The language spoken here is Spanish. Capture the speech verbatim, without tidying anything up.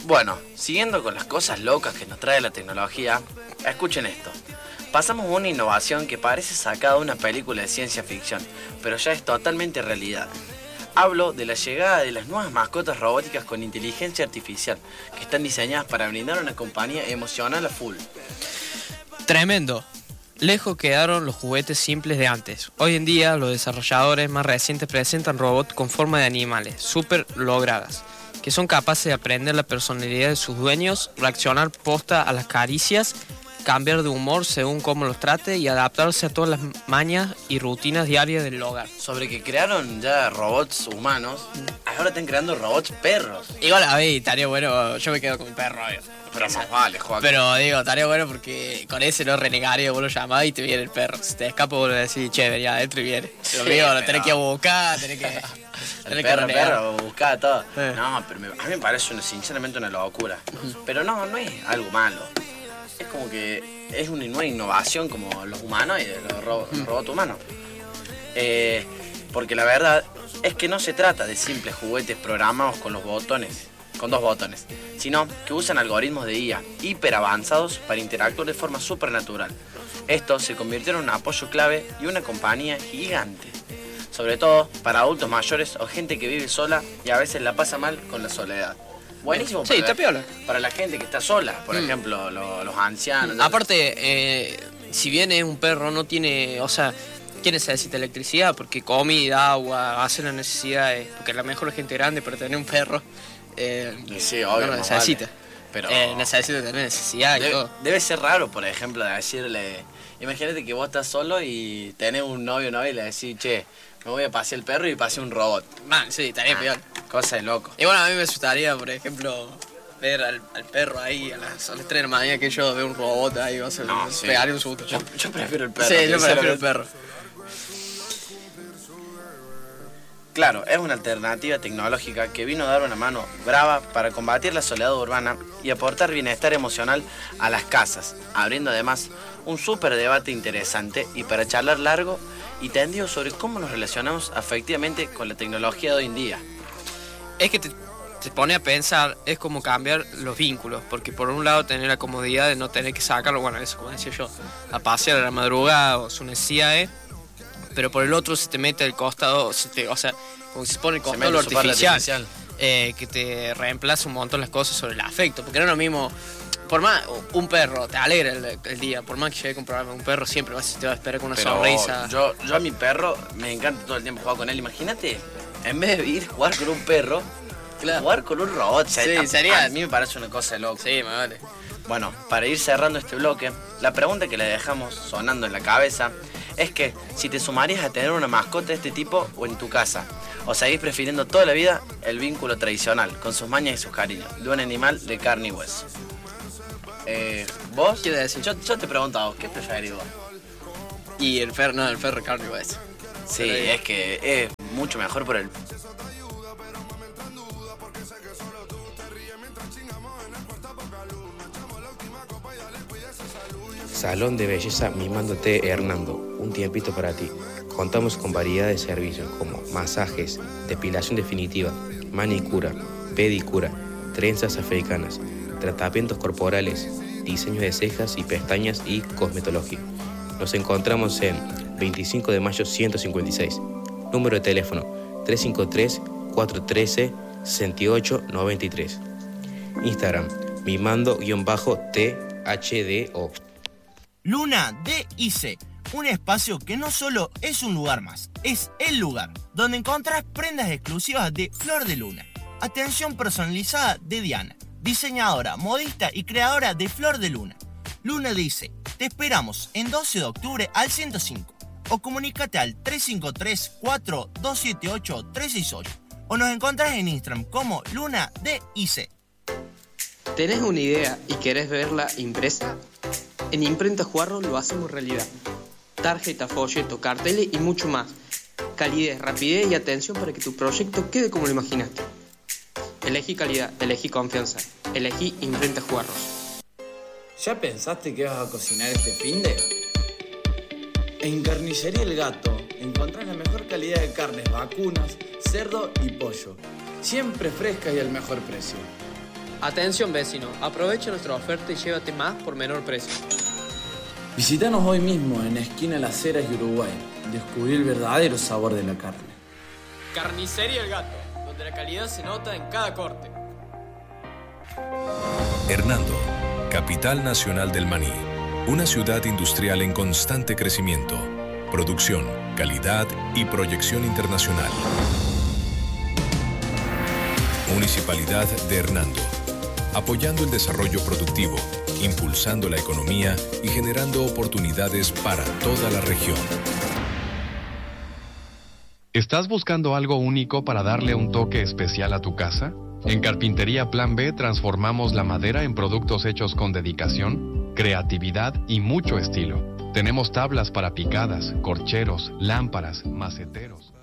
Bueno, siguiendo con las cosas locas que nos trae la tecnología, escuchen esto. Pasamos a una innovación que parece sacada de una película de ciencia ficción, pero ya es totalmente realidad. Hablo de la llegada de las nuevas mascotas robóticas con inteligencia artificial, que están diseñadas para brindar una compañía emocional a full. Tremendo. Lejos quedaron los juguetes simples de antes. Hoy en día los desarrolladores más recientes presentan robots con forma de animales, súper logradas, que son capaces de aprender la personalidad de sus dueños, reaccionar posta a las caricias, cambiar de humor según cómo los trate y adaptarse a todas las mañas y rutinas diarias del hogar. Sobre que crearon ya robots humanos, ahora están creando robots perros. Igual a mí estaría bueno, yo me quedo con mi perro. Yo. Pero más vale, Joaquín. Pero digo, estaría bueno porque con ese no renegario, vos lo llamás y te viene el perro. Si te escapa, vos le decís, che, venía adentro y viene. Pero Sí, digo, lo pero- tenés que buscar, tenés que... El tenés que perro, renegar. perro, buscaba todo. Eh. No, pero me- a mí me parece una, sinceramente una locura. Pero no, no es algo malo. Es como que es una nueva innovación como los humanos y los, ro- los robots humanos. Eh, porque la verdad es que no se trata de simples juguetes programados con los botones, con dos botones, sino que usan algoritmos de I A hiper avanzados para interactuar de forma supernatural. Esto se convirtió en un apoyo clave y una compañía gigante. Sobre todo para adultos mayores o gente que vive sola y a veces la pasa mal con la soledad. Buenísimo Sí, para, está piola. para la gente que está sola, por Mm. ejemplo, lo- los ancianos. Aparte, eh, si bien es un perro, no tiene, o sea, ¿quién necesita electricidad? Porque comida, agua, hace las necesidades. Porque a lo mejor la gente grande, pero tener un perro, eh, Y sí, obvio, no lo más necesita. vale. Pero Eh, necesita tener necesidad y debe, todo. debe ser raro, por ejemplo, de decirle, imagínate que vos estás solo y tenés un novio o novia y le decís, che, me voy a pasear el perro y pasé un robot. Man, sí, estaría Ah, peor. Cosa de loco. Y bueno, a mí me asustaría, por ejemplo, ver al, al perro ahí a las, a las tres de la mañana que yo veo un robot ahí, o sea, No, me sí. pegaría un susto. Yo, yo prefiero el perro. sí, yo prefiero el sinceramente. perro. Claro, es una alternativa tecnológica que vino a dar una mano brava para combatir la soledad urbana y aportar bienestar emocional a las casas, abriendo además un súper debate interesante y para charlar largo y tendido sobre cómo nos relacionamos afectivamente con la tecnología de hoy en día. Es que te, te pone a pensar, es como cambiar los vínculos, porque por un lado tener la comodidad de no tener que sacarlo, bueno, eso como decía yo, a pasear a la madrugada o sus necesidades, pero por el otro se te mete el costado, se te, o sea, como que se pone el Se costado mete lo su parte artificial, artificial. eh, que te reemplaza un montón las cosas sobre el afecto, porque no es lo mismo, por más, un perro te alegra el, el día, por más que llegue a comprarme un perro, siempre vas, te va a esperar con una Pero sonrisa. yo, yo a mi perro me encanta todo el tiempo jugar con él. Imagínate, en vez de ir a jugar con un perro, Claro. jugar con un robot. O sea, Sí, a- sería- A mí me parece una cosa de loco. Sí, me vale. Bueno, para ir cerrando este bloque, la pregunta que le dejamos sonando en la cabeza es que si te sumarías a tener una mascota de este tipo o en tu casa, o seguís prefiriendo toda la vida el vínculo tradicional, con sus mañas y sus cariños, de un animal de carne y hueso. Eh, ¿Vos? ¿Qué decís? Yo, yo te pregunto a vos, ¿qué preferís vos? Y el perro, no, el perro carne igual. Sí, Pero- es que es mucho mejor por el... Salón de Belleza Mimándote Hernando, un tiempito para ti. Contamos con variedad de servicios como masajes, depilación definitiva, manicura, pedicura, trenzas africanas, tratamientos corporales, diseño de cejas y pestañas y cosmetología. Nos encontramos en veinticinco de mayo ciento cincuenta y seis. Número de teléfono tres cinco tres, cuatro uno tres, seis ocho nueve tres. Instagram mimando-T H D O. Luna D I C, un espacio que no solo es un lugar más, es el lugar donde encontrarás prendas exclusivas de Flor de Luna. Atención personalizada de Diana, diseñadora, modista y creadora de Flor de Luna. Luna D I C, te esperamos en doce de octubre al ciento cinco o comunícate al tres cinco tres, cuatro dos siete ocho, tres seis ocho o nos encontrás en Instagram como Luna D I C. ¿Tenés una idea y querés verla impresa? En Imprenta Juarro lo hacemos realidad. Tarjeta, folleto, carteles y mucho más. Calidez, rapidez y atención para que tu proyecto quede como lo imaginaste. Elegí calidad, elegí confianza, elegí Imprenta Juarros. ¿Ya pensaste qué vas a cocinar este finde? En Carnicería El Gato encontrás la mejor calidad de carnes vacunas, cerdo y pollo, siempre frescas y al mejor precio. Atención vecino, aprovecha nuestra oferta y llévate más por menor precio. Visítanos hoy mismo en esquina Las Heras y Uruguay. Descubrí el verdadero sabor de la carne. Carnicería El Gato, donde la calidad se nota en cada corte. Hernando, capital nacional del maní. Una ciudad industrial en constante crecimiento. Producción, calidad y proyección internacional. Municipalidad de Hernando. Apoyando el desarrollo productivo, impulsando la economía y generando oportunidades para toda la región. ¿Estás buscando algo único para darle un toque especial a tu casa? En Carpintería Plan B transformamos la madera en productos hechos con dedicación, creatividad y mucho estilo. Tenemos tablas para picadas, corcheros, lámparas, maceteros.